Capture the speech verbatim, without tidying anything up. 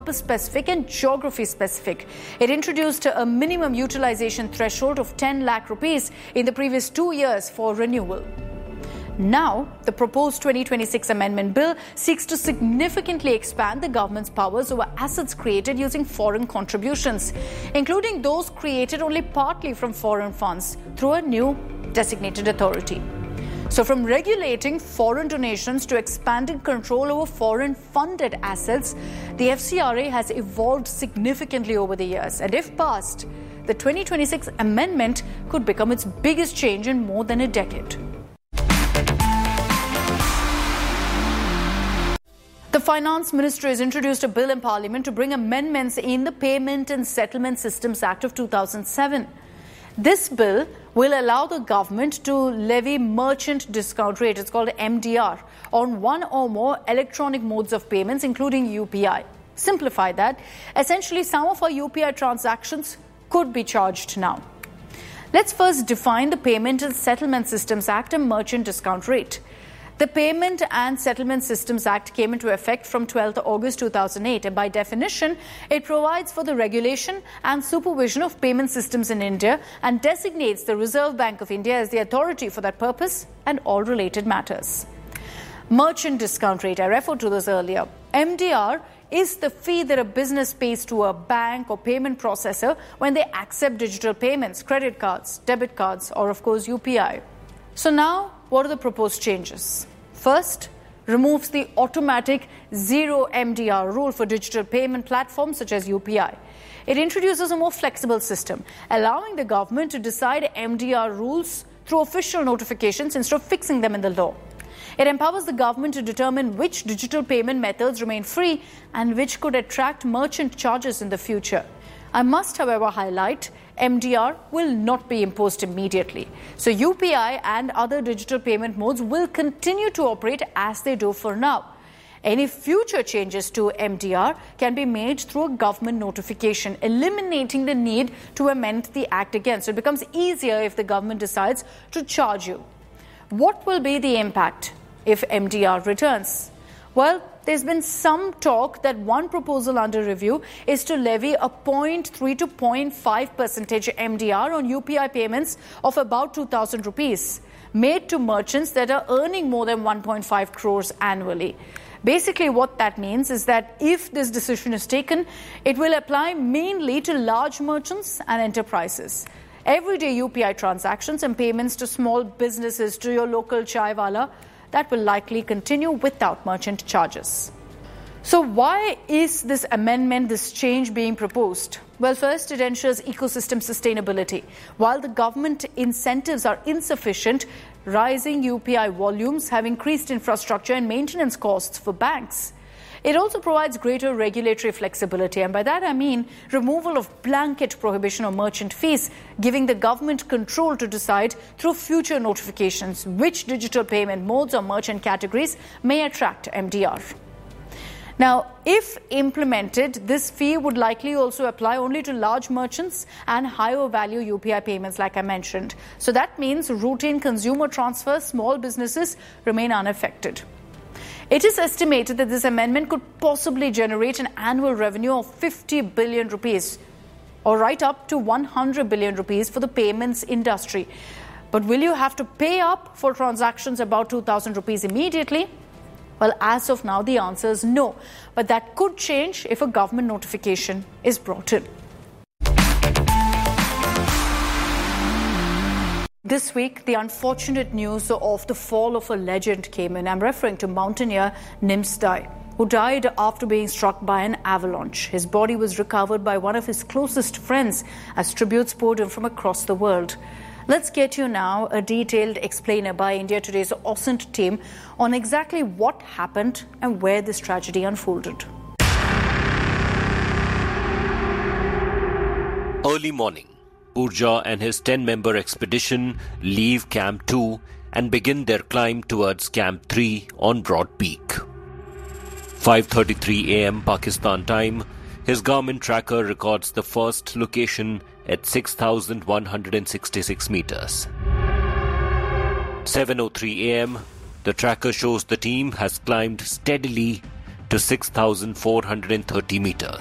specific and geography specific. It introduced a minimum utilization threshold of ten lakh rupees in the previous two years for renewal. Now, the proposed twenty twenty-six amendment bill seeks to significantly expand the government's powers over assets created using foreign contributions, including those created only partly from foreign funds through a new designated authority. So from regulating foreign donations to expanding control over foreign funded assets, the F C R A has evolved significantly over the years. And if passed, the twenty twenty-six amendment could become its biggest change in more than a decade. The Finance Ministry has introduced a bill in Parliament to bring amendments in the Payment and Settlement Systems Act of two thousand seven. This bill will allow the government to levy merchant discount rate, it's called M D R, on one or more electronic modes of payments, including U P I. Simplify that. Essentially, some of our U P I transactions could be charged now. Let's first define the Payment and Settlement Systems Act and merchant discount rate. The Payment and Settlement Systems Act came into effect from twelfth of August two thousand eight, and by definition, it provides for the regulation and supervision of payment systems in India and designates the Reserve Bank of India as the authority for that purpose and all related matters. Merchant discount rate, I referred to this earlier. M D R is the fee that a business pays to a bank or payment processor when they accept digital payments, credit cards, debit cards, or of course U P I. So now, what are the proposed changes? First, removes the automatic zero M D R rule for digital payment platforms such as U P I. It introduces a more flexible system, allowing the government to decide M D R rules through official notifications instead of fixing them in the law. It empowers the government to determine which digital payment methods remain free and which could attract merchant charges in the future. I must, however, highlight M D R will not be imposed immediately. So U P I and other digital payment modes will continue to operate as they do for now. Any future changes to M D R can be made through a government notification, eliminating the need to amend the Act again. So it becomes easier if the government decides to charge you. What will be the impact if M D R returns? Well, there's been some talk that one proposal under review is to levy a zero point three to zero point five percentage M D R on U P I payments of about two thousand rupees made to merchants that are earning more than one point five crores annually. Basically, what that means is that if this decision is taken, it will apply mainly to large merchants and enterprises. Everyday U P I transactions and payments to small businesses, to your local chai wala, that will likely continue without merchant charges. So why is this amendment, this change being proposed? Well, first, it ensures ecosystem sustainability. While the government incentives are insufficient, rising U P I volumes have increased infrastructure and maintenance costs for banks. It also provides greater regulatory flexibility, and by that I mean removal of blanket prohibition on merchant fees, giving the government control to decide through future notifications which digital payment modes or merchant categories may attract M D R. Now, if implemented, this fee would likely also apply only to large merchants and higher value U P I payments like I mentioned. So that means routine consumer transfers, small businesses remain unaffected. It is estimated that this amendment could possibly generate an annual revenue of fifty billion rupees, or right up to one hundred billion rupees for the payments industry. But will you have to pay up for transactions about two thousand rupees immediately? Well, as of now, the answer is no. But that could change if a government notification is brought in. This week, the unfortunate news of the fall of a legend came in. I'm referring to mountaineer Nims Dai, who died after being struck by an avalanche. His body was recovered by one of his closest friends as tributes poured in from across the world. Let's get you now a detailed explainer by India Today's Osint team on exactly what happened and where this tragedy unfolded. Early morning. Purja and his ten-member expedition leave Camp two and begin their climb towards Camp three on Broad Peak. five thirty-three a.m. Pakistan time, his Garmin tracker records the first location at six thousand one hundred sixty-six meters. seven oh three a.m., the tracker shows the team has climbed steadily to six thousand four hundred thirty meters.